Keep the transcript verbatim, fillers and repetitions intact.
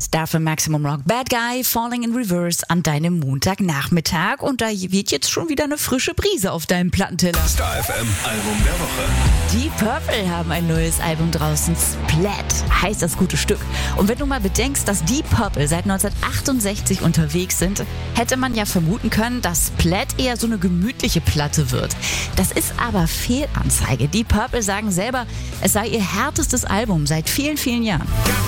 dafür Maximum Rock Bad Guy, Falling in Reverse an deinem Montagnachmittag. Und da weht jetzt schon wieder eine frische Brise auf deinem Plattenteller. Star F M Album der Woche. Deep Purple haben ein neues Album draußen. Splat heißt das gute Stück. Und wenn du mal bedenkst, dass Deep Purple seit neunzehnhundertachtundsechzig unterwegs sind, hätte man ja vermuten können, dass Splat eher so eine gemütliche Platte wird. Das ist aber Fehlanzeige. Deep Purple sagen selber, es sei ihr härtestes Album seit vielen, vielen Jahren.